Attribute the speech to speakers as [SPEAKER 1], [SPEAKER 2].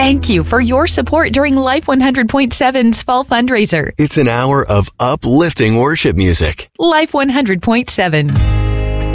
[SPEAKER 1] Thank you for your support during Life 100.7's fall fundraiser.
[SPEAKER 2] It's an hour of uplifting worship music.
[SPEAKER 1] Life 100.7.